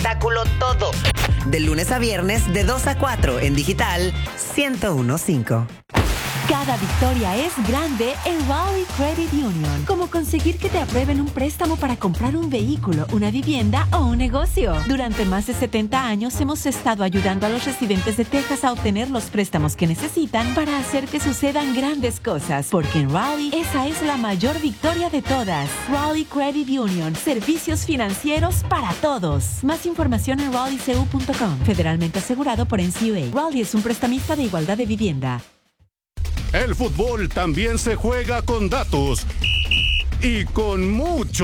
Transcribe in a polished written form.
espectáculo todo. De lunes a viernes, de 2 a 4, en digital, 101.5. Cada victoria es grande en Raleigh Credit Union, como conseguir que te aprueben un préstamo para comprar un vehículo, una vivienda o un negocio. Durante más de 70 años hemos estado ayudando a los residentes de Texas a obtener los préstamos que necesitan para hacer que sucedan grandes cosas, porque en Raleigh esa es la mayor victoria de todas. Raleigh Credit Union, servicios financieros para todos. Más información en raleighcu.com, federalmente asegurado por NCUA. Raleigh es un prestamista de igualdad de vivienda. El fútbol también se juega con datos y con mucho